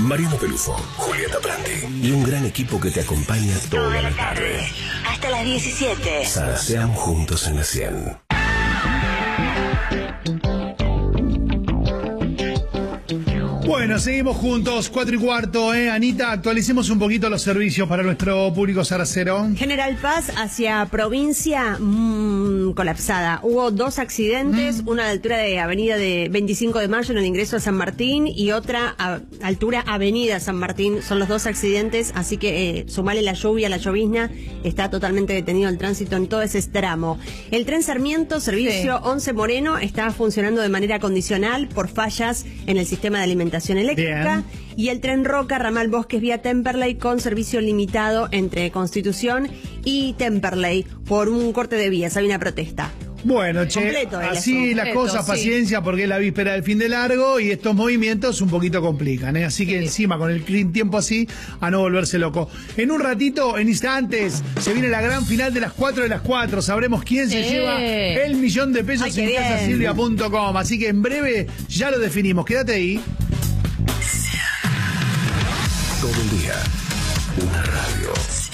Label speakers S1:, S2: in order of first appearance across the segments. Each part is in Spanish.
S1: Mariano Pelufo, Julieta Prandi y un gran equipo que te acompaña toda la tarde.
S2: Hasta las 17.
S1: Sean juntos en la 100.
S3: Bueno, seguimos juntos, 4:15, Anita, actualicemos un poquito los servicios para nuestro público zaracero.
S4: General Paz hacia provincia colapsada. Hubo 2 accidentes, una a la altura de avenida de 25 de mayo en el ingreso a San Martín y otra a altura avenida San Martín. Son los 2 accidentes, así que sumale la lluvia, la llovizna, está totalmente detenido el tránsito en todo ese tramo. El tren Sarmiento, servicio 11 Moreno, está funcionando de manera condicional por fallas en el sistema de alimentación eléctrica. Bien. Y el tren Roca, ramal Bosques vía Temperley, con servicio limitado entre Constitución y Temperley por un corte de vías. Hay una protesta.
S3: Bueno, che,
S4: completo,
S3: así las cosas, paciencia, porque es la víspera del fin de largo y estos movimientos un poquito complican, ¿eh? Así que encima con el tiempo así, a no volverse loco. En un ratito, en instantes, se viene la gran final de las 4 de las 4. Sabremos quién se lleva el $1.000.000 en casasilvia.com. Así que en breve ya lo definimos. Quédate ahí.
S1: Todo el día, una radio.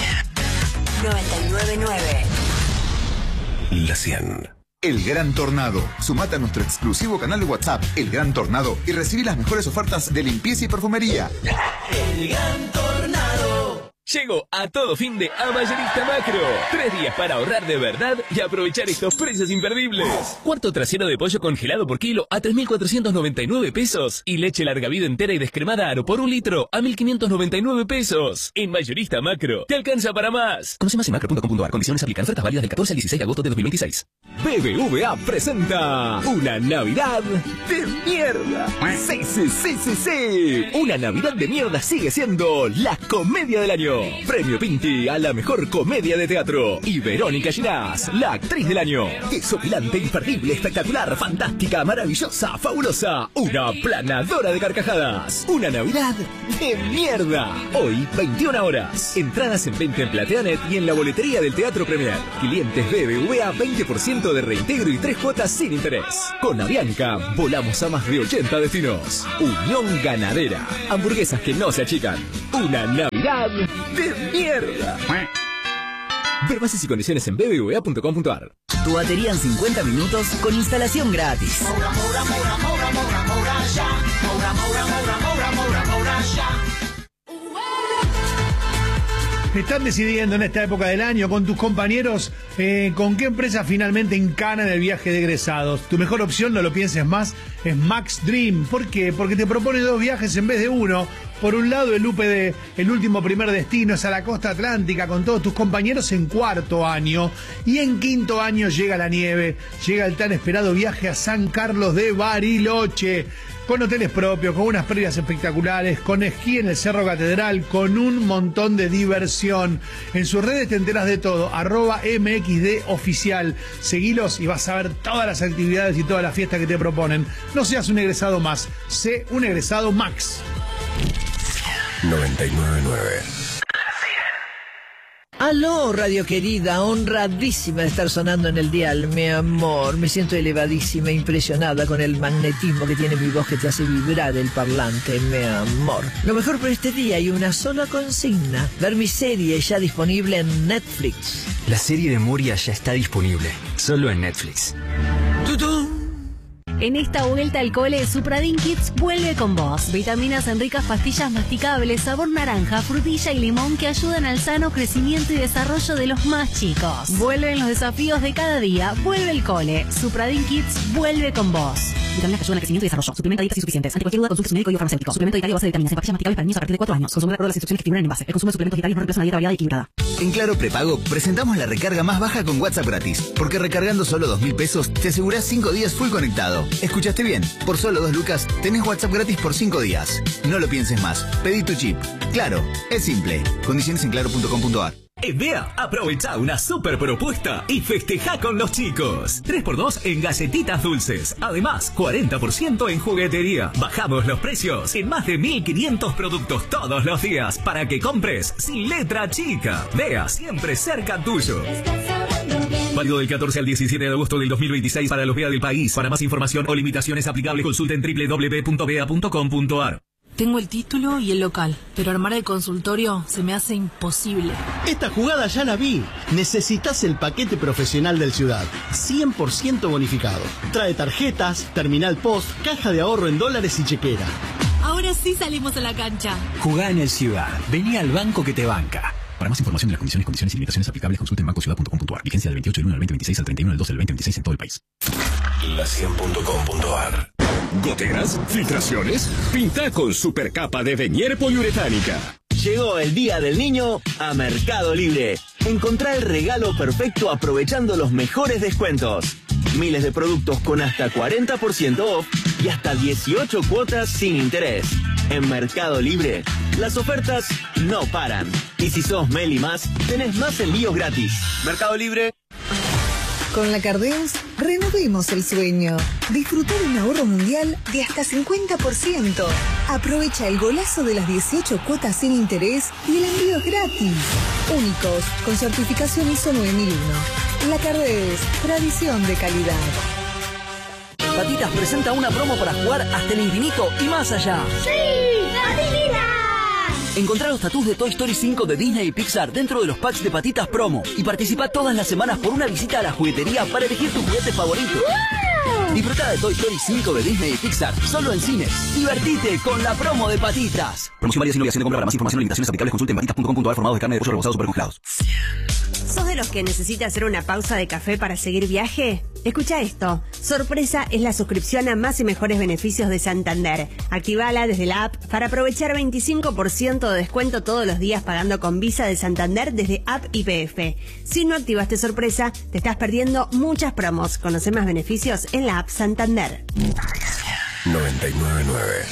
S2: 99.9.
S1: La 100.
S5: El Gran Tornado. Sumate a nuestro exclusivo canal de WhatsApp, El Gran Tornado, y recibí las mejores ofertas de limpieza y perfumería.
S6: El Gran Tornado. Llegó a todo fin de a Mayorista Macro. 3 días para ahorrar de verdad y aprovechar estos precios imperdibles. Cuarto trasero de pollo congelado por kilo a 3.499 pesos. Y leche larga vida entera y descremada Aro por 1 litro a 1.599 pesos. En Mayorista Macro, te alcanza para más.
S7: Conoce más en macro.com.ar. Condiciones aplican. Ofertas válidas del 14 al 16 de agosto de 2026.
S6: BBVA presenta una Navidad de mierda. Sí. Una Navidad de mierda sigue siendo la comedia del año. Premio Pinti a la mejor comedia de teatro. Y Verónica Ginás, la actriz del año. Desopilante, imperdible, espectacular, fantástica, maravillosa, fabulosa. Una planadora de carcajadas. Una Navidad de mierda. Hoy, 21 horas. Entradas en venta en Plateanet y en la boletería del Teatro Premier. Clientes BBVA, 20% de reintegro y 3 cuotas sin interés. Con Avianca, volamos a más de 80 destinos. Unión Ganadera. Hamburguesas que no se achican. Una Navidad de mierda. Ver bases y condiciones en bbva.com.ar.
S8: Tu batería en 50 minutos con instalación gratis.
S3: Están decidiendo en esta época del año con tus compañeros con qué empresa finalmente encanan el viaje de egresados. Tu mejor opción, no lo pienses más, es Max Dream. ¿Por qué? Porque te propone 2 viajes en vez de uno. Por un lado, el UPD, el último primer destino, es a la costa atlántica con todos tus compañeros en 4º año. Y en 5º año llega la nieve, llega el tan esperado viaje a San Carlos de Bariloche. Con hoteles propios, con unas previas espectaculares, con esquí en el Cerro Catedral, con un montón de diversión. En sus redes te enteras de todo, @MXDoficial. Seguilos y vas a ver todas las actividades y todas las fiestas que te proponen. No seas un egresado más, sé un egresado Max.
S1: 99.9.
S9: Aló, radio querida, honradísima de estar sonando en el dial, mi amor. Me siento elevadísima, impresionada con el magnetismo que tiene mi voz que te hace vibrar el parlante, mi amor. Lo mejor por este día hay una sola consigna: ver mi serie ya disponible en Netflix.
S10: La serie de Moria ya está disponible, solo en Netflix.
S9: ¡Tutum!
S11: En esta vuelta al cole, Supradin Kids vuelve con vos. Vitaminas en ricas pastillas masticables, sabor naranja, frutilla y limón que ayudan al sano crecimiento y desarrollo de los más chicos. Vuelven los desafíos de cada día. Vuelve el cole. Supradin Kids vuelve con vos. Vitaminas que ayudan al crecimiento y desarrollo. Suplemento dietas insuficientes. Ante cualquier duda, consulte su médico y farmacéutico. Suplemento dietario a base de vitaminas en pastillas masticables para niños a partir de 4 años. Consume de acuerdo a las instrucciones que figuran en base. El consumo de suplementos dietarios no reemplaza una dieta variada y equilibrada.
S5: En Claro Prepago presentamos la recarga más baja con WhatsApp gratis. Porque recargando solo 2.000 pesos te asegurás 5 días full conectado. ¿Escuchaste bien? Por solo 2 lucas tenés WhatsApp gratis por 5 días. No lo pienses más. Pedí tu chip. Claro, es simple. Condiciones en claro.com.ar.
S6: Vea, aprovecha una super propuesta y festeja con los chicos. 3x2 en galletitas dulces. Además, 40% en juguetería. Bajamos los precios en más de 1.500 productos todos los días para que compres sin letra chica. Vea, siempre cerca tuyo. Válido del 14 al 17 de agosto del 2026 para los VEA del país. Para más información o limitaciones aplicables, consulta en www.vea.com.ar.
S12: Tengo el título y el local, pero armar el consultorio se me hace imposible.
S13: Esta jugada ya la vi. Necesitas el paquete profesional del Ciudad. 100% bonificado. Trae tarjetas, terminal post, caja de ahorro en dólares y chequera.
S12: Ahora sí salimos a la cancha.
S7: Jugá en el Ciudad. Vení al banco que te banca. Para más información de las condiciones y limitaciones aplicables, consulte en bancociudad.com.ar. Vigencia del 28 del 1 al 2026 al 31 del 12 del 2026 en todo el país.
S1: La100.com.ar.
S6: ¿Goteras? ¿Filtraciones? Pinta con supercapa de Venier poliuretánica.
S14: Llegó el Día del Niño a Mercado Libre. Encontrá el regalo perfecto aprovechando los mejores descuentos. Miles de productos con hasta 40% off y hasta 18 cuotas sin interés. En Mercado Libre, las ofertas no paran. Y si sos Meli Más, tenés más envíos gratis. Mercado Libre.
S15: Con la Cardeus, renovemos el sueño. Disfruta de un ahorro mundial de hasta 50%. Aprovecha el golazo de las 18 cuotas sin interés y el envío es gratis. Únicos, con certificación ISO 9001. La Cardeus, tradición de calidad.
S8: Patitas presenta una promo para jugar hasta el infinito y más allá.
S2: ¡Sí! ¡Patitas!
S8: Encontrá los tatús de Toy Story 5 de Disney y Pixar dentro de los packs de Patitas Promo y participa todas las semanas por una visita a la juguetería para elegir tu juguete favorito. ¡Wow! Disfruta de Toy Story 5 de Disney y Pixar solo en cines. Divertite con la promo de Patitas. Promoción válida sin obligación de compra. Para más información o limitaciones aplicables consulte en patitas.com.ar. Formados de carne de pollo rebozados supercongelados.
S4: ¿Sos de los que necesita hacer una pausa de café para seguir viaje? Escucha esto. Sorpresa es la suscripción a más y mejores beneficios de Santander. Activala desde la app para aprovechar 25% de descuento todos los días pagando con Visa de Santander desde app YPF. Si no activaste Sorpresa, te estás perdiendo muchas promos. Conoce más beneficios en la app Santander.
S1: 99.9.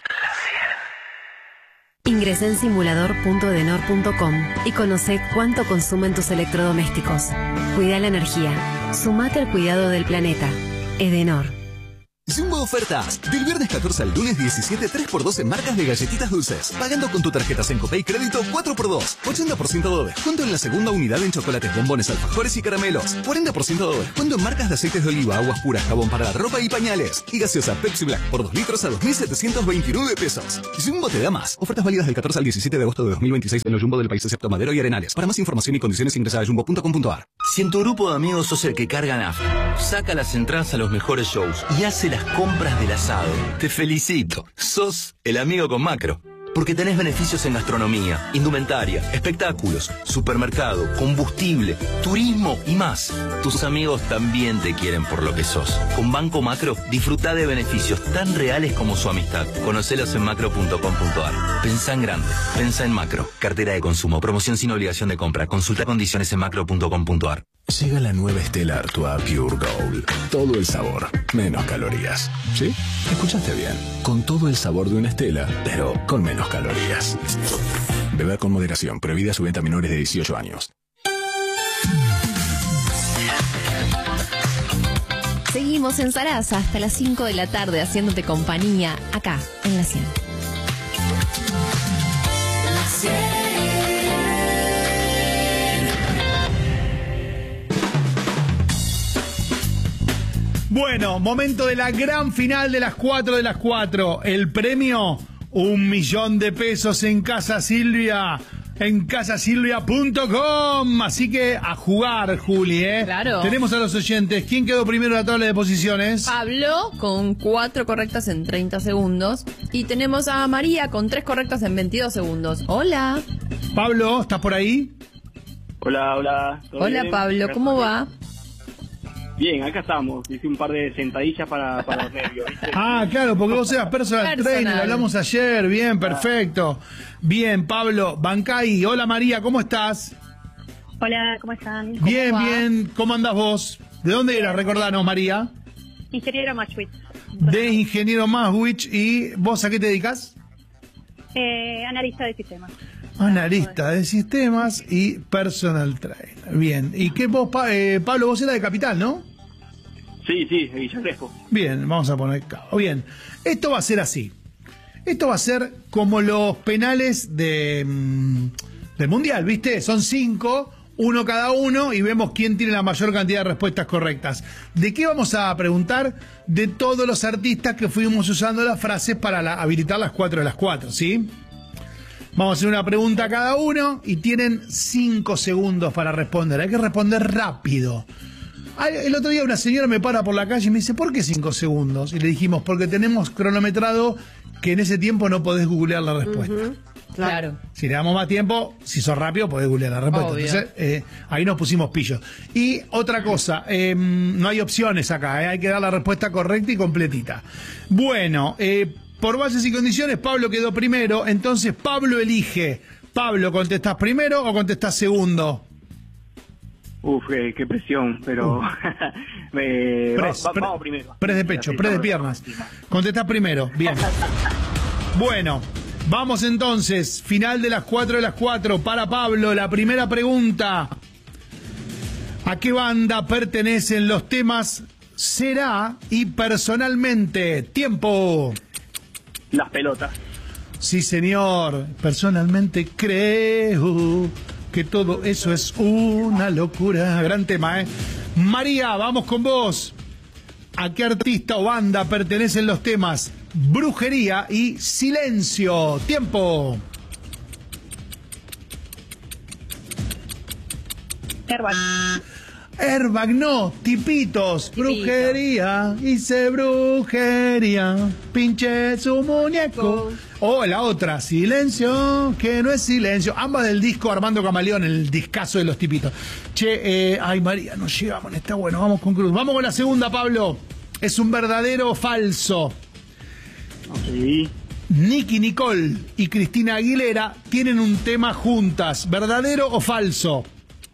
S11: Ingresá en simulador.edenor.com y conoce cuánto consumen tus electrodomésticos. Cuida la energía. Sumate al cuidado del planeta. Edenor.
S16: Jumbo Ofertas. Del viernes 14 al lunes 17, 3x2 en marcas de galletitas dulces. Pagando con tu tarjeta Sencopay Crédito 4x2. 80% de descuento en la segunda unidad en chocolates, bombones, alfajores y caramelos. 40% de descuento en marcas de aceites de oliva, aguas puras, jabón para la ropa y pañales. Y gaseosa Pepsi Black por 2 litros a 2.729 pesos. Jumbo te da más. Ofertas válidas del 14 al 17 de agosto de 2026 en los Jumbo del país excepto Madero y Arenales. Para más información y condiciones ingresa a jumbo.com.ar.
S14: Si en tu grupo de amigos sos el que carga nafta, saca las entradas a los mejores shows y hace las compras del asado, te felicito. Sos el amigo con Macro. Porque tenés beneficios en gastronomía, indumentaria, espectáculos, supermercado, combustible, turismo y más. Tus amigos también te quieren por lo que sos. Con Banco Macro, disfruta de beneficios tan reales como su amistad. Conocelos en macro.com.ar. Pensá en grande. Pensá en Macro. Cartera de consumo. Promoción sin obligación de compra. Consulta condiciones en macro.com.ar.
S1: Llega la nueva Stella Artois Pure Gold. Todo el sabor, menos calorías. ¿Sí? Escuchaste bien. Con todo el sabor de una Stella, pero con menos calorías. Beber con moderación. Prohibida su venta a menores de 18 años.
S11: Seguimos en Sarasa hasta las 5 de la tarde haciéndote compañía acá en La 100.
S3: Bueno, momento de la gran final de las 4 de las 4. El premio, 1 millón de pesos en Casa Silvia. En casasilvia.com. Así que a jugar, Juli, ¿eh?
S17: Claro.
S3: Tenemos a los oyentes. ¿Quién quedó primero en la tabla de posiciones?
S17: Pablo, con 4 correctas en 30 segundos. Y tenemos a María, con 3 correctas en 22 segundos. Hola.
S3: Pablo, ¿estás por ahí?
S18: Hola, hola.
S17: Hola,
S18: bien?
S17: Pablo, ¿cómo va?
S18: Bien, acá estamos. Hice un par de sentadillas para los nervios, ¿viste?
S3: Ah, claro, porque vos seas personal trainer, hablamos ayer. Bien, perfecto. Bien, Pablo, Bancay. Hola, María, ¿cómo estás?
S19: Hola, ¿cómo están?
S3: ¿Cómo bien, va? Bien. ¿Cómo andás vos? ¿De dónde eras? Recordanos, María.
S19: Ingeniero Maswich.
S3: De Ingeniero Maswich. ¿Y vos a qué te dedicas?
S19: Analista de sistemas.
S3: Analista de sistemas y personal trainer. Bien. ¿Y qué vos, Pablo, vos eras de Capital, no?
S18: Sí, de Villa Crespo.
S3: Bien, vamos a poner cabo. Bien. Esto va a ser así. Esto va a ser como los penales del Mundial, ¿viste? Son 5. uno cada uno y vemos quién tiene la mayor cantidad de respuestas correctas. ¿De qué vamos a preguntar? De todos los artistas que fuimos usando las frases para habilitar las 4 de las 4, ¿sí? Vamos a hacer una pregunta a cada uno y tienen 5 segundos para responder. Hay que responder rápido. El otro día una señora me para por la calle y me dice, ¿por qué 5 segundos? Y le dijimos, porque tenemos cronometrado que en ese tiempo no podés googlear la respuesta.
S17: Claro.
S3: Si le damos más tiempo, si sos rápido, podés googlear la respuesta.
S17: Obvio.
S3: Entonces, ahí nos pusimos pillos. Y otra cosa, no hay opciones acá, hay que dar la respuesta correcta y completita. Bueno, por bases y condiciones, Pablo quedó primero, entonces Pablo elige. Pablo, ¿contestás primero o contestás segundo?
S18: Uf, qué presión, pero vamos primero.
S3: Press de pecho, press de piernas. Contestás primero, bien. Bueno, vamos entonces, final de las 4 de las 4 para Pablo. La primera pregunta: ¿a qué banda pertenecen los temas Será y Personalmente? Tiempo.
S18: Las Pelotas.
S3: Sí, señor. Personalmente creo que todo eso es una locura. Gran tema, ¿eh? María, vamos con vos. ¿A qué artista o banda pertenecen los temas Brujería y Silencio? Tiempo. Airbag no, Tipitos. Brujería, hice brujería, pinche su muñeco. O la otra, Silencio, que no es silencio. Ambas del disco Armando Camaleón, el discazo de los Tipitos. Che, ay María, nos llegamos, está bueno, vamos con Cruz. Vamos con la segunda, Pablo. ¿Es un verdadero o falso?
S18: Sí.
S3: Nicky Nicole y Cristina Aguilera tienen un tema juntas. ¿Verdadero o falso?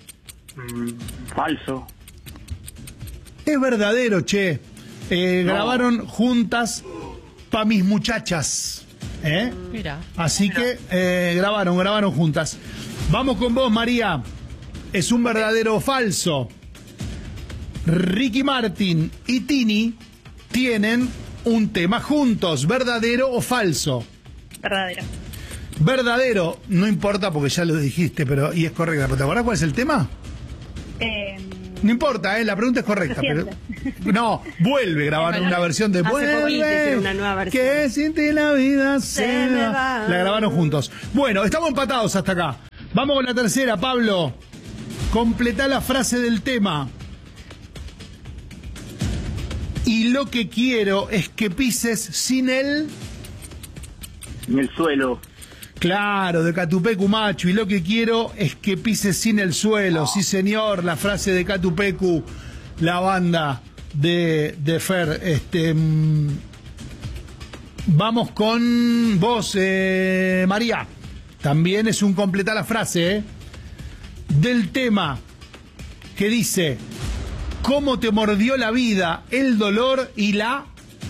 S18: Falso.
S3: Es verdadero, che. Grabaron juntas Pa' Mis Muchachas.
S17: Mira.
S3: Así que grabaron juntas. Vamos con vos, María. ¿Es un verdadero o falso? Ricky Martin y Tini tienen un tema juntos. ¿Verdadero o falso?
S19: Verdadero.
S3: Verdadero. No importa porque ya lo dijiste, pero y es correcta. ¿Pero te acordás cuál es el tema? No importa, la pregunta es correcta. Pero, no, vuelve a grabar una versión de Vuelve,
S4: una nueva versión.
S3: que sin ti la vida se me va. La grabaron juntos. Bueno, estamos empatados hasta acá. Vamos con la tercera, Pablo. Completá la frase del tema. Y lo que quiero es que pises sin él.
S18: En el suelo.
S3: Claro, de Catupecu Macho. Y lo que quiero es que pises sin el suelo. Sí, señor, la frase de Catupecu, la banda de Fer. Vamos con vos, María. También es un completar la frase, del tema que dice: ¿cómo te mordió la vida, el dolor y la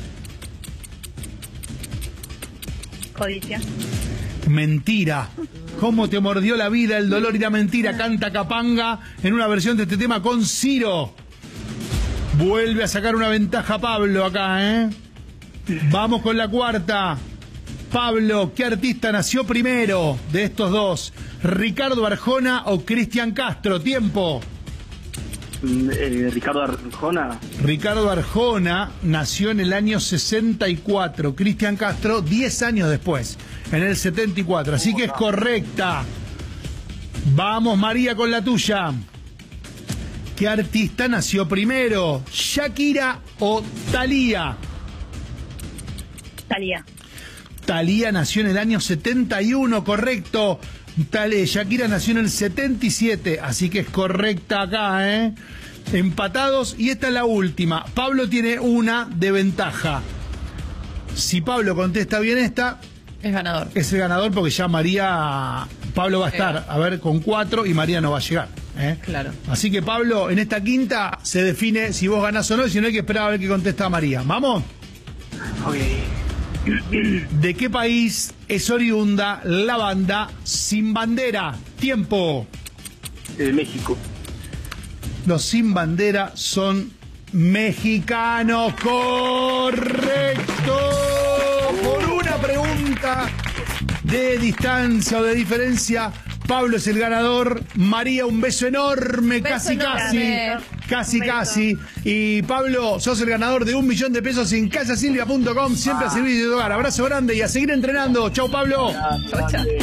S19: codicia?
S3: Mentira. ¿Cómo te mordió la vida, el dolor y la mentira? Canta Capanga en una versión de este tema con Ciro. Vuelve a sacar una ventaja Pablo acá, Vamos con la cuarta. Pablo, ¿qué artista nació primero de estos dos? ¿Ricardo Arjona o Cristian Castro? Tiempo.
S18: Ricardo Arjona.
S3: Ricardo Arjona nació en el año 64. Cristian Castro 10 años después, en el 74. Así que es correcta. Vamos, María, con la tuya. ¿Qué artista nació primero? ¿Shakira o Thalía?
S19: Thalía.
S3: Thalía nació en el año 71, correcto. Shakira nació en el 77, así que es correcta acá, Empatados, y esta es la última. Pablo tiene una de ventaja. Si Pablo contesta bien esta,
S17: es ganador.
S3: Es el ganador porque ya Pablo va a estar, a ver, con 4 y María no va a llegar.
S17: Claro.
S3: Así que Pablo, en esta quinta se define si vos ganás o no, y si no hay que esperar a ver qué contesta María. ¿Vamos?
S18: Ok.
S3: ¿De qué país es oriunda la banda Sin Bandera? Tiempo.
S18: México.
S3: Los Sin Bandera son mexicanos. ¡Correcto! Por una pregunta de distancia o de diferencia, Pablo es el ganador. María, un beso enorme.
S17: Beso enorme.
S3: Casi. Y Pablo, sos el ganador de 1 millón de pesos en casasilvia.com. Siempre a servicio de hogar. Abrazo grande y a seguir entrenando. Chau, Pablo.
S17: Chau.